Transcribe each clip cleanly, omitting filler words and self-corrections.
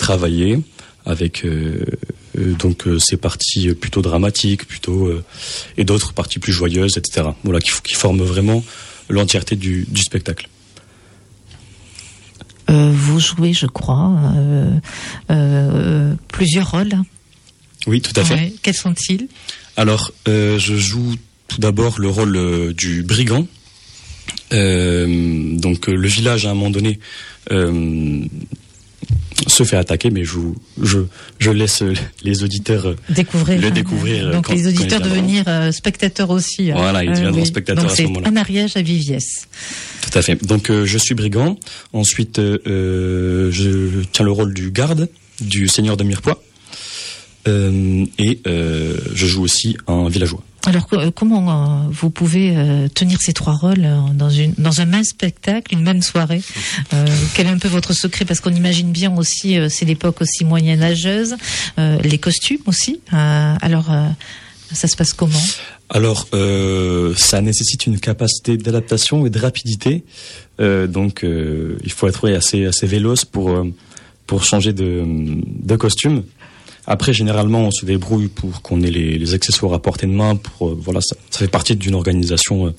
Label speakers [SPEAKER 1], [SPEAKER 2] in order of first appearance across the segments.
[SPEAKER 1] travaillé avec donc ces parties plutôt dramatiques, et d'autres parties plus joyeuses, etc. Voilà, qui forment vraiment l'entièreté du spectacle.
[SPEAKER 2] Vous jouez, je crois, plusieurs rôles.
[SPEAKER 1] Oui, tout à fait.
[SPEAKER 2] Ouais. Quels sont-ils ?
[SPEAKER 1] Alors, je joue tout d'abord le rôle du brigand. Donc, le village, à un moment donné, se fait attaquer, mais je laisse les auditeurs découvrir.
[SPEAKER 2] Donc, les auditeurs devenir spectateurs aussi.
[SPEAKER 1] Voilà, ils deviendront spectateurs
[SPEAKER 2] donc
[SPEAKER 1] à ce moment-là.
[SPEAKER 2] C'est un Ariège à Viviès.
[SPEAKER 1] Tout à fait. Donc, je suis brigand. Ensuite, je tiens le rôle du garde, du seigneur de Mirepoix. Et je joue aussi un villageois.
[SPEAKER 2] Alors comment vous pouvez tenir ces trois rôles dans un même spectacle, une même soirée Quel est un peu votre secret ? Parce qu'on imagine bien aussi, c'est l'époque aussi moyenâgeuse, les costumes aussi. Alors ça se passe comment ?
[SPEAKER 1] Alors ça nécessite une capacité d'adaptation et de rapidité. Donc il faut être assez véloce pour changer de costume. Après, généralement, on se débrouille pour qu'on ait les accessoires à portée de main. Voilà, ça fait partie d'une organisation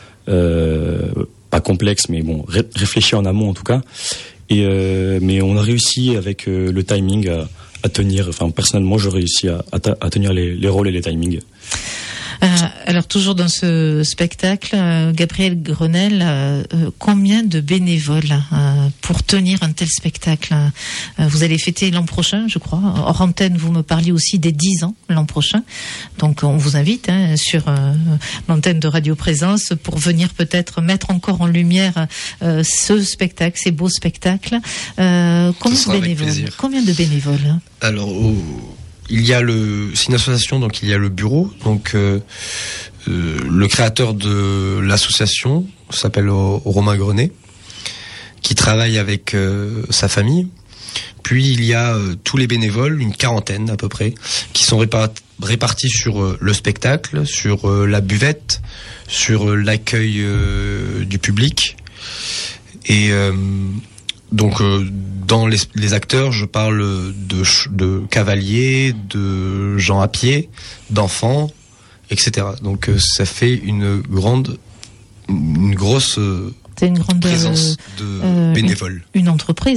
[SPEAKER 1] pas complexe, mais bon, réfléchie en amont en tout cas. Mais on a réussi avec le timing à tenir. Enfin, personnellement, j'ai réussi à tenir les rôles et les timings.
[SPEAKER 2] Alors toujours dans ce spectacle, Gabriel Grenelle, combien de bénévoles pour tenir un tel spectacle ? Vous allez fêter l'an prochain, je crois. Hors antenne, vous me parliez aussi des 10 ans l'an prochain. Donc on vous invite sur l'antenne de Radio Présence pour venir peut-être mettre encore en lumière ce spectacle, ces beaux spectacles. Combien de bénévoles ?
[SPEAKER 3] Alors c'est une association, donc il y a le bureau. Donc le créateur de l'association s'appelle Romain Grenet, qui travaille avec sa famille. Puis il y a tous les bénévoles, une quarantaine à peu près, qui sont répartis sur le spectacle, sur la buvette, sur l'accueil du public. Et donc dans les acteurs, je parle de cavaliers, de gens à pied, d'enfants, etc. Donc ça fait une grosse présence de bénévoles.
[SPEAKER 2] Une entreprise.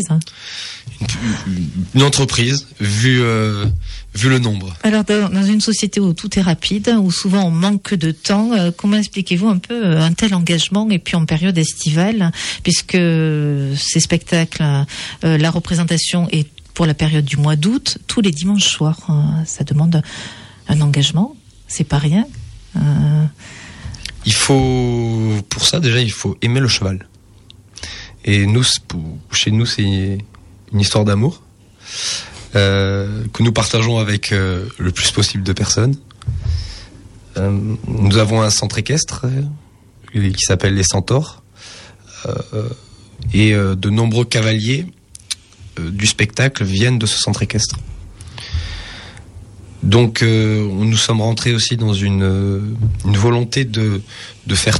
[SPEAKER 3] Une entreprise, vu le nombre.
[SPEAKER 2] Alors, dans une société où tout est rapide, où souvent on manque de temps, comment expliquez-vous un peu un tel engagement, et puis en période estivale, puisque ces spectacles, la représentation est pour la période du mois d'août, tous les dimanches soirs. Ça demande un engagement, c'est pas rien.
[SPEAKER 3] Pour ça, déjà, il faut aimer le cheval. Et nous, chez nous, c'est une histoire d'amour que nous partageons avec le plus possible de personnes. Nous avons un centre équestre qui s'appelle les Centaures, et de nombreux cavaliers du spectacle viennent de ce centre équestre. Donc nous sommes rentrés aussi dans une volonté de faire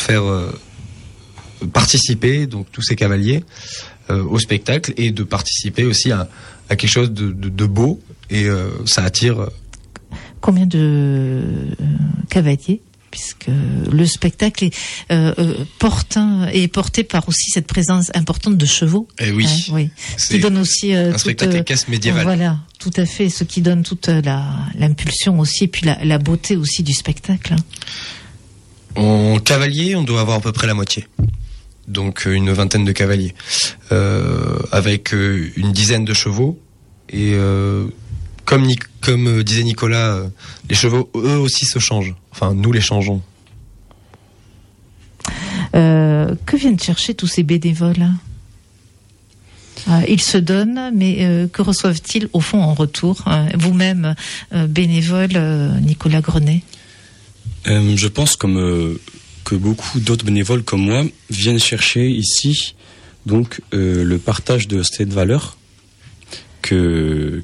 [SPEAKER 3] participer donc tous ces cavaliers au spectacle, et de participer aussi à quelque chose de beau, et ça attire.
[SPEAKER 2] Combien de cavaliers, puisque le spectacle est porté par aussi cette présence importante de chevaux.
[SPEAKER 3] Eh oui,
[SPEAKER 2] oui. Ce qui donne aussi
[SPEAKER 3] un spectacle équestre médiéval.
[SPEAKER 2] Voilà, tout à fait, ce qui donne toute l'impulsion aussi, et puis la beauté aussi du spectacle.
[SPEAKER 3] En cavalier, on doit avoir à peu près la moitié. Donc une vingtaine de cavaliers, avec une dizaine de chevaux, et comme disait Nicolas, les chevaux eux aussi se changent. Enfin, nous les changeons.
[SPEAKER 2] Que viennent chercher tous ces bénévoles ? Ils se donnent, mais que reçoivent-ils au fond en retour ? Vous-même, bénévole, Nicolas Grenet.
[SPEAKER 1] Je pense que beaucoup d'autres bénévoles comme moi viennent chercher ici donc le partage de cette valeur que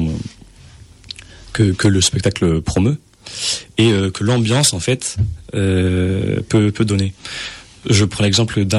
[SPEAKER 1] le spectacle promeut, et que l'ambiance en fait peut donner. Je prends l'exemple d'un